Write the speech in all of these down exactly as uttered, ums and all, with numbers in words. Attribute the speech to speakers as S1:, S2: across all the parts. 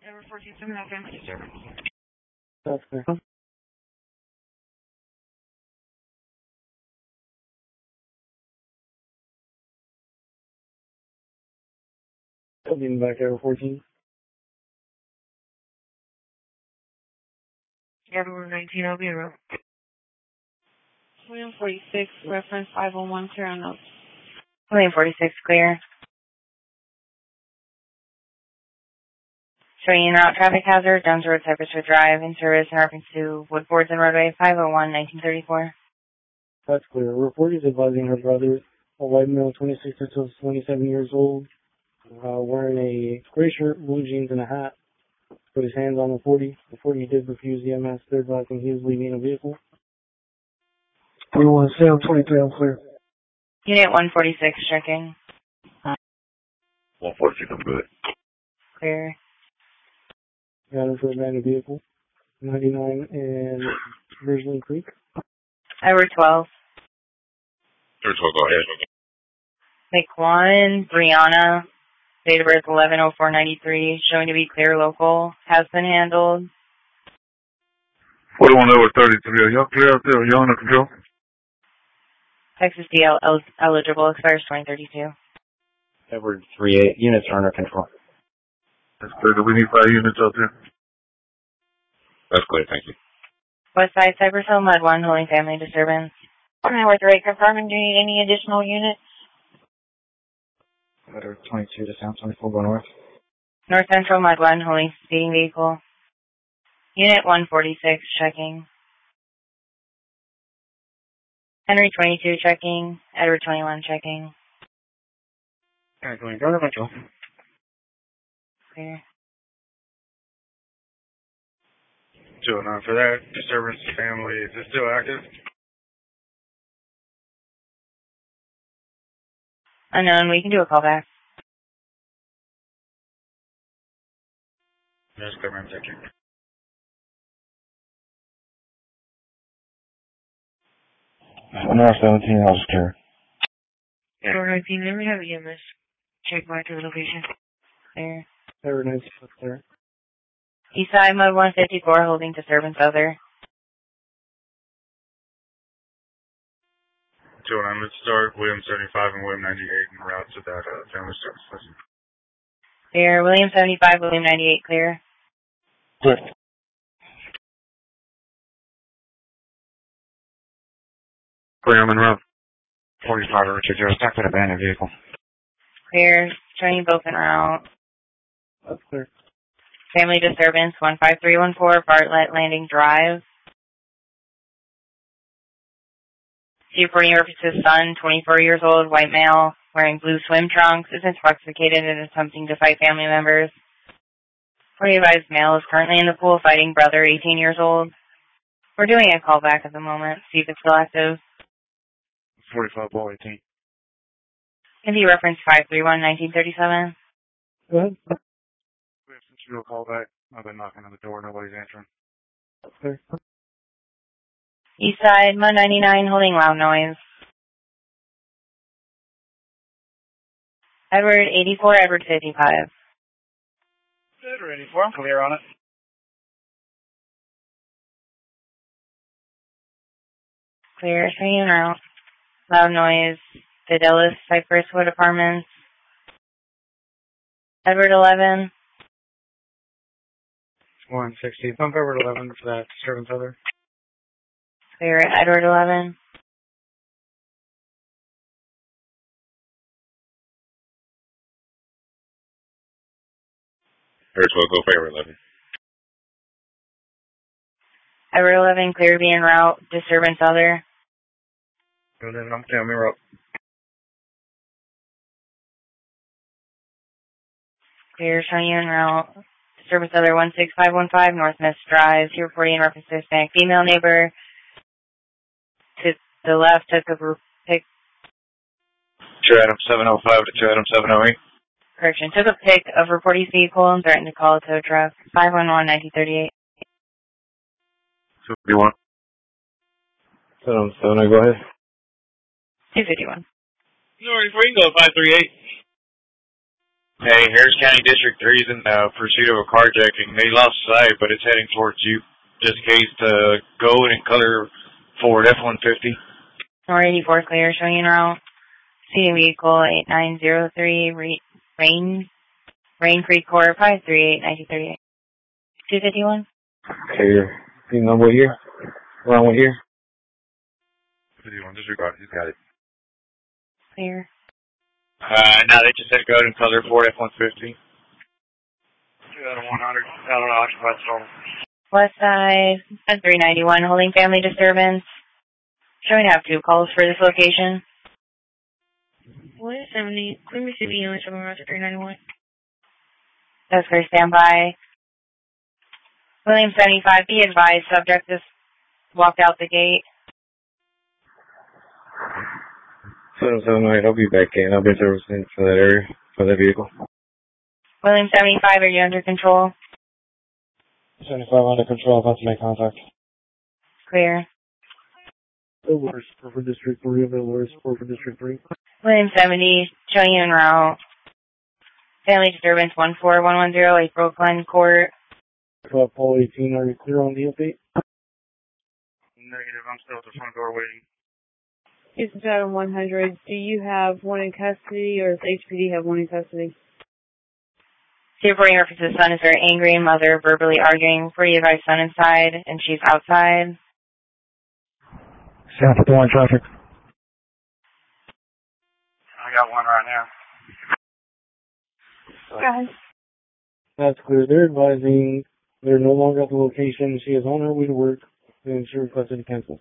S1: Number fourteen seven, how can I serve?
S2: That's clear. Coming back over fourteen.
S1: Edward nineteen, I'll be around. William forty-six, reference five oh one, clear on notes.
S3: William forty-six, clear. Showing en route traffic hazard, Jones Road, Cypresswood Drive, in service in reference to Woodboards and Roadway five oh one, nineteen thirty-four.
S2: That's clear. Report is advising her brother, a white male, twenty-six to twenty-seven years old, uh, wearing a gray shirt, blue jeans, and a hat. Put his hands on the forty. The forty did refuse the E M S, third blocking he was leaving a vehicle. We want to stay on twenty-three, I'm clear.
S3: Unit one forty-six, checking.
S4: one forty-six, I'm good.
S3: Clear.
S2: Got him for a abandoned vehicle. ninety-nine and Ridgeland Creek.
S3: Edward twelve.
S4: Edward twelve, go ahead.
S3: McQuan, Brianna, date of birth eleven oh four ninety-three, showing to be clear local, has been handled.
S4: forty-one over thirty-three, are y'all clear out there? Are y'all under control?
S3: Texas D L el eligible, expires twenty thirty-two.
S5: Edward three eight, units are under control.
S4: That's clear. Do we need five units out there? That's clear, thank you.
S3: West Side, Cypress Hill, Mud one, holding family disturbance. North Rate, confirming, do you need any additional units?
S5: Edward twenty-two to Sound twenty-four, go north.
S3: North Central, Mud one, holding speeding vehicle. Unit one forty-six, checking. Henry twenty-two, checking. Edward twenty-one, checking.
S5: Alright, going to Mitchell.
S3: Clear.
S6: two oh nine for that. Disturbance family, is it still active?
S3: Unknown, we can do a callback.
S6: Yes, clear, ma'am, thank you.
S5: North seventeen, I'll secure.
S1: Edward nineteen, let me have E M S. Check back to the location.
S3: Clear.
S2: Edward nineteen, clear.
S3: Eastside, Mud one fifty-four, holding disturbance other.
S6: two oh nine, let's start William seventy-five and William ninety-eight en route to that uh, family service. Listen.
S3: Clear. William seventy-five, William ninety-eight, clear.
S5: Clear.
S4: Clear, I'm en route.
S5: forty-five to Richard Joe, stacked with abandoned vehicle.
S3: Clear. Showing both en route.
S2: That's clear.
S3: Family disturbance, one five three one four, Bartlett Landing Drive. Reporting references son, twenty-four years old, white male, wearing blue swim trunks, is intoxicated and attempting to fight family members. forty advised male is currently in the pool fighting brother, eighteen years old. We're doing a callback at the moment, see if it's still active.
S6: forty-five, ball eighteen.
S3: Can be reference five three one, nineteen thirty-seven.
S2: Go ahead.
S6: We have some serial callback. I've been knocking on the door, nobody's answering.
S2: That's clear.
S3: Eastside, Mud ninety-nine, holding loud noise. Edward eighty-four, Edward fifty-five.
S6: Edward eighty-four, I'm clear on it.
S3: Clear, showing en route. Loud noise, Fidelis, Cypress Wood Apartments. Edward eleven.
S6: one sixty, pump Edward eleven for that disturbance other.
S3: Clear, Edward eleven.
S4: Edward twelve, go for Edward eleven.
S3: Edward eleven, clear to be en route. Disturbance other.
S6: Go ahead, I'm clear, I'm in route.
S3: Clear, showing you en route. Disturbance other, one six five one five, North Mist Drive. You're reporting in reference to Hispanic female neighbor. To the left, took a pic.
S5: Chatham seven oh five to Chatham seven oh eight.
S3: Correction, took a pic of reporting vehicle and threatened to call a tow truck. five one one, nineteen thirty-eight.
S4: two fifty-one.
S5: Chatham seven oh eight, go ahead.
S3: two fifty-one.
S6: No worries, we can go five three eight.
S5: Hey, Harris County District three is in uh, pursuit of a carjacking. They lost sight, but it's heading towards you. Just in case to go and color Ford F one fifty.
S3: North eighty-four clear, showing en route. Seating vehicle eight nine zero three, Rain, Rain Creek Court five three eight, nineteen thirty-eight. two fifty-one.
S2: Clear. You know what here? Around what here?
S6: fifty-one, disregard. He's got it.
S3: Clear.
S5: Uh, now they just said go ahead and color Ford F one fifty.
S6: two out of one hundred. I don't know, occupied storm.
S3: West side, at three ninety-one, holding family disturbance. Showing to have two calls for this location.
S1: What is seventy? Clear City units from around three ninety-one.
S3: That's for standby. William seventy-five, be advised, subject just walked out the gate.
S2: seven seven nine, I'll be back in. I'll be servicing for that area, for that vehicle.
S3: William seventy-five, are you under control?
S2: seventy-five under control, about to make contact.
S3: Clear.
S2: Over for District three, available support for District three.
S3: William seventy, showing you en route. Family disturbance one four one one zero, April Glen Court.
S2: twelve Paul eighteen, are you clear on the update?
S6: Negative, I'm still at the front door waiting.
S7: Houston Tower one hundred, do you have one in custody or does H P D have one in custody?
S3: Reporting references son is very angry, mother verbally arguing. Pretty advised son inside and she's outside.
S2: South of the one traffic.
S6: I got one right now.
S7: Go ahead.
S2: That's clear. They're advising they're no longer at the location. She is on her way to work and she requested to cancel.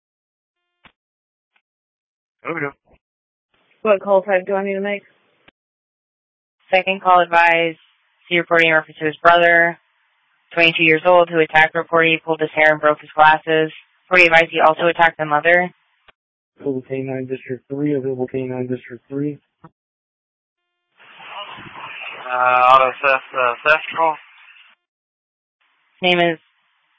S6: Okay.
S7: What call type do I need to make?
S3: Second call advised. See reporting reference to his brother, twenty-two years old, who attacked reportee, pulled his hair and broke his glasses. Reporting advised he also attacked the mother.
S2: Available K nine District three, available K nine District three.
S6: Uh, auto theft, uh, theft call.
S3: Name is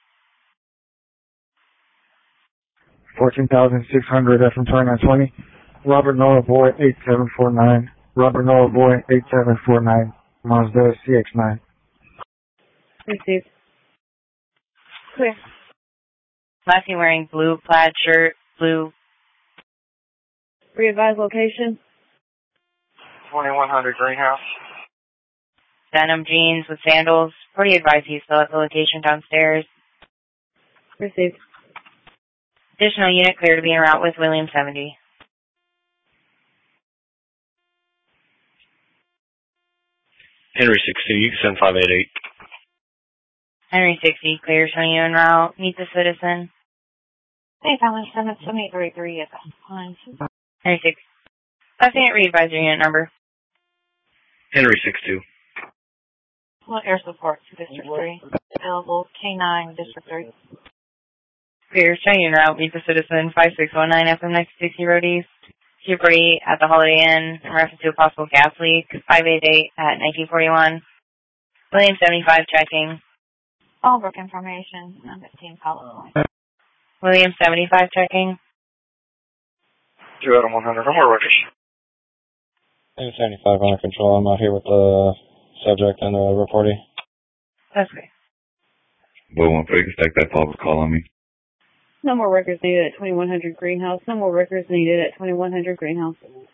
S2: fourteen thousand six hundred F M twenty-nine twenty. Robert Noah Boy eight seven four nine. Robert Noah Boy eight seven four nine. Mazda C X nine.
S7: Received. Clear.
S3: last seen wearing blue plaid shirt, blue.
S7: Re-advise location.
S6: twenty-one hundred Greenhouse.
S3: Denim jeans with sandals. Pretty advised he's still at the location downstairs.
S7: Received.
S3: Additional unit clear to be en route with William seventy.
S5: Henry sixty, seven five eight eight.
S3: Henry sixty, clear showing you en route. Meet the citizen.
S1: Hey, Family seven seven eight three three at the line.
S3: Henry six. Last unit re-advise your unit number.
S5: Henry six two.
S1: Well, air support to District three. Available K nine District three.
S3: Clear showing you en route. Meet the citizen. five six one nine F M ninety sixty Road East. Cubery at the Holiday Inn in reference to a possible gas leak. five eight eight at nineteen forty-one. William seventy-five checking.
S1: All work information. I'm at Team College Point.
S3: William seventy-five checking.
S6: two out of one hundred. No more workers.
S2: William seventy-five under control. I'm out here with the subject and the reporting.
S3: That's great.
S4: Well, one fake stack that follow call on me.
S7: No more records needed at twenty-one hundred Greenhouse. No more records needed at twenty-one hundred Greenhouse.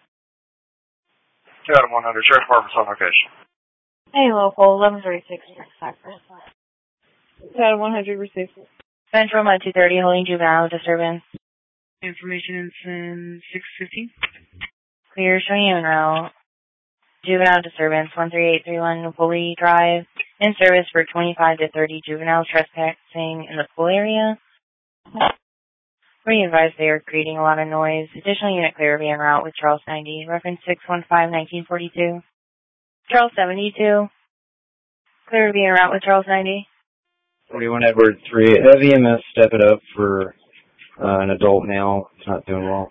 S6: two out of one hundred. Sheriff's Department's on location.
S1: Hey, local eleven thirty-six Cypress.
S7: two out of one hundred received.
S3: Central at two thirty holding juvenile disturbance.
S1: Information in six fifteen.
S3: Clear showing you en route. Juvenile disturbance one three eight three one Napoli Drive. In service for twenty-five to thirty juveniles trespassing in the pool area. Pretty advised they are creating a lot of noise. Additional unit clear be en route with Charles ninety. Reference six one five nineteen forty-two. Charles seventy-two. Clear to be en route with Charles ninety.
S8: forty-one Edward three. Have E M S step it up for uh, an adult male. It's not doing well.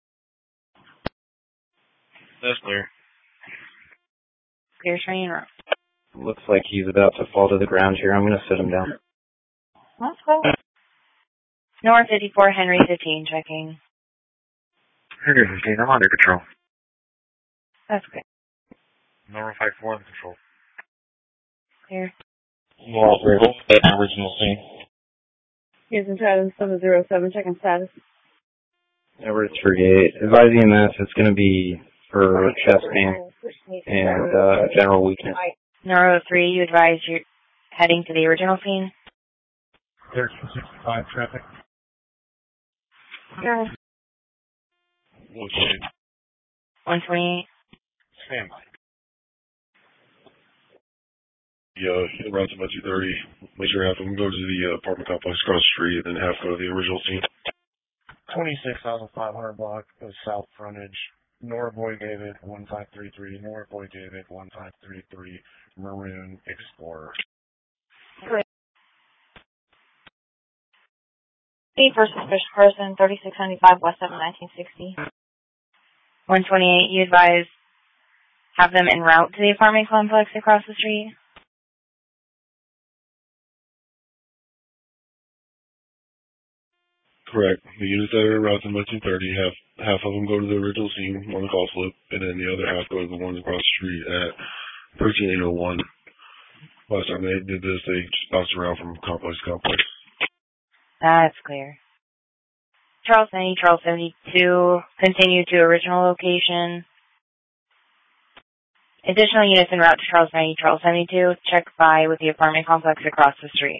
S5: That's clear.
S3: Clear showing en route.
S8: Looks like he's about to fall to the ground here. I'm going to sit him down.
S1: Let's go.
S3: North fifty-four Henry fifteen checking.
S6: Henry fifteen, I'm under control.
S3: That's good.
S6: Number five four, the control.
S3: Clear.
S4: Laurel three, hold at the original scene.
S7: Here's in Chatham seven zero seven, checking status.
S8: Edward three eight. Advise E M S, it's going to be for chest pain and uh, general weakness.
S3: Neuro three, you advise you're heading to the original scene.
S6: thirteen sixty-five traffic.
S3: Sure.
S4: one twenty.
S3: one twenty-eight.
S6: Stand by.
S4: Yeah, in route to two thirty. Make sure half of them go to the uh, apartment complex across the street, and then half go to the original scene.
S2: twenty-six thousand five hundred block of south frontage. Nora Boy David one five three three. Nora Boy David one five three three. Maroon Explorer.
S1: Speed for suspicious person, thirty-six seventy-five West seven nineteen sixty.
S3: one twenty-eight, you advise have them en route to the apartment complex across the street.
S4: Correct. The units that are en route to two thirty, half, half of them go to the original scene on the call slip, and then the other half go to the ones across the street at thirteen eight oh one. Last time they did this, they just bounced around from complex to complex.
S3: That's clear. Charles ninety, Charles seventy-two, continue to original location. Additional units en route to Charles ninety, Charles seventy-two, check by with the apartment complex across the street.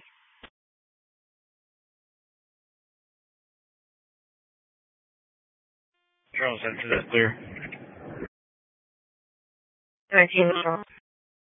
S6: Charles, that's clear.
S3: nineteen, Charles.